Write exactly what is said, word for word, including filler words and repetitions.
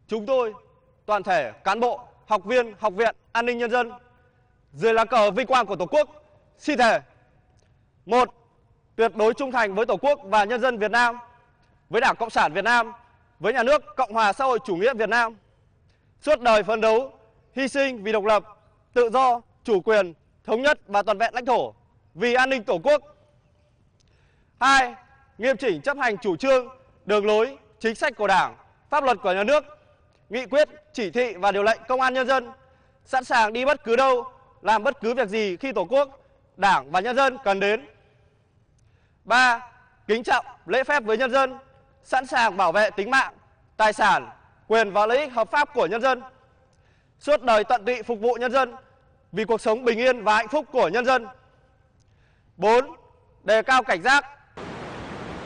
chúng tôi, toàn thể cán bộ, học viên, Học viện An ninh Nhân dân, dưới lá cờ vinh quang của Tổ quốc, xin thề: một, tuyệt đối trung thành với Tổ quốc và nhân dân Việt Nam, với Đảng Cộng sản Việt Nam, với Nhà nước Cộng hòa xã hội chủ nghĩa Việt Nam, suốt đời phấn đấu, hy sinh vì độc lập, tự do, chủ quyền, thống nhất và toàn vẹn lãnh thổ, vì an ninh Tổ quốc. Hai, nghiêm chỉnh chấp hành chủ trương, đường lối, chính sách của Đảng, pháp luật của Nhà nước, nghị quyết, chỉ thị và điều lệnh Công an Nhân dân, sẵn sàng đi bất cứ đâu, làm bất cứ việc gì khi Tổ quốc, Đảng và nhân dân cần đến. Ba, kính trọng, lễ phép với nhân dân, sẵn sàng bảo vệ tính mạng, tài sản, quyền và lợi ích hợp pháp của nhân dân, suốt đời tận tụy phục vụ nhân dân vì cuộc sống bình yên và hạnh phúc của nhân dân. Bốn, đề cao cảnh giác,